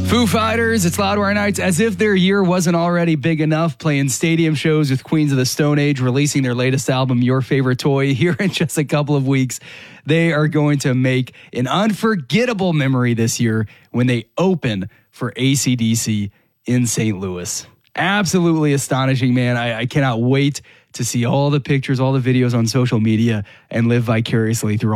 Foo Fighters, it's Loudwire Nights, as if their year wasn't already big enough, playing stadium shows with Queens of the Stone Age, releasing their latest album, Your Favorite Toy, here in just a couple of weeks. They are going to make an unforgettable memory this year when they open for AC/DC in St. Louis. Absolutely astonishing, man. I cannot wait to see all the pictures, all the videos on social media and live vicariously through